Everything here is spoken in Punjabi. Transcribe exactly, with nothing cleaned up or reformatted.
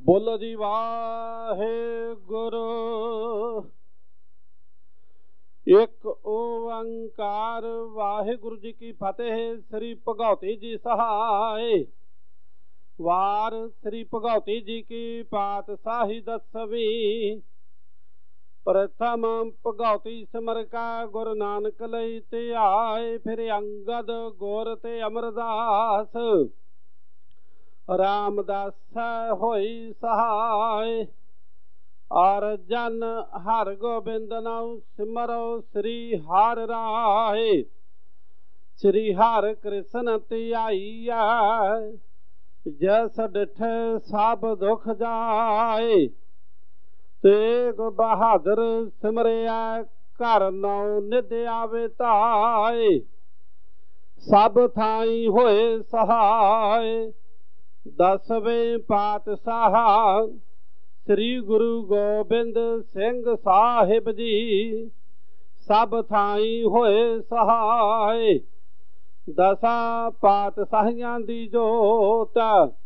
ਬੋਲੋ ਜੀ ਵਾਹਿਗੁਰੂ। ਇੱਕ ਓੰਕਾਰ ਵਾਹਿਗੁਰੂ ਜੀ ਕੀ ਫਤਿਹ। ਸ੍ਰੀ ਭਗਉਤੀ ਜੀ ਸਹਾਇ। ਵਾਰ ਸ੍ਰੀ ਭਗਉਤੀ ਜੀ ਕੀ ਪਾਤਸ਼ਾਹੀ ਦਸਵੀਂ। ਪ੍ਰਥਮ ਭਗਉਤੀ ਸਿਮਰ ਕਾ ਗੁਰੂ ਨਾਨਕ ਲਈ ਧਿਆਏ। ਫਿਰ ਅੰਗਦ ਗੁਰ ਤੇ ਅਮਰਦਾਸ ਰਾਮਦਾਸ ਹੋਈ ਸਹਾਇ। ਔਰ ਜਨ ਹਰ ਗੋਬਿੰਦ ਨਾਉ ਸਿਮਰੋ ਸ੍ਰੀ ਹਰਿ ਰਾਏ। ਸ੍ਰੀ ਹਰਿ ਕ੍ਰਿਸ਼ਨ ਧਿਆਈਐ ਜਸ ਡਿਠ ਸਭ ਦੁਖ ਜਾਏ। ਤੇਗ ਬਹਾਦਰ ਸਿਮਰਿਆ ਘਰ ਨੌ ਨਿਧ ਆਵੇ ਧਾਏ। ਸਭ ਥਾਈ ਹੋਏ ਸਹਾਇ। ਦਸਵੇਂ ਪਾਤਸ਼ਾਹ ਸ੍ਰੀ ਗੁਰੂ ਗੋਬਿੰਦ ਸਿੰਘ ਸਾਹਿਬ ਜੀ ਸਭ ਥਾਈ ਹੋਏ ਸਹਾਇ। ਦਸਾਂ ਪਾਤਸ਼ਾਹੀਆਂ ਦੀ ਜੋਤ